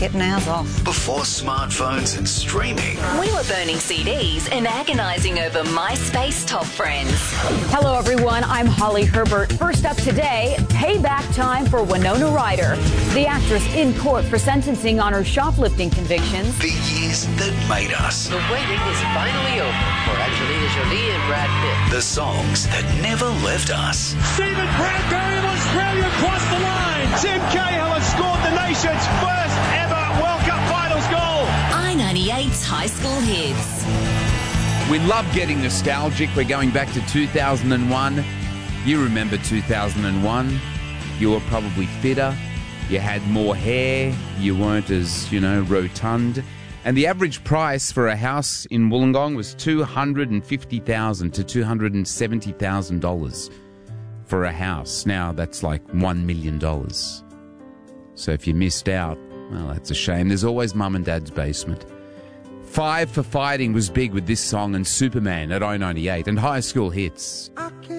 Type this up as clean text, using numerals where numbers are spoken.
Getting ours off. Before smartphones and streaming. We were burning CDs and agonising over MySpace top friends. Hello, everyone. I'm Holly Herbert. First up today, payback time for Winona Ryder. The actress in court for sentencing on her shoplifting convictions. The years that made us. The waiting is finally over for Angelina Jolie and Brad Pitt. The songs that never left us. Stephen Bradbury of Australia crossed the line. Tim Cahill has scored the nation's first ever World Cup finals goal. I-98's High School Hits. We love getting nostalgic. We're going back to 2001. You remember 2001. You were probably fitter. You had more hair. You weren't as, rotund. And the average price for a house in Wollongong was $250,000 to $270,000 for a house. Now that's like $1 million. So if you missed out, well, that's a shame. There's always Mum and Dad's basement. Five for Fighting was big with this song and Superman at I-98 and High School Hits.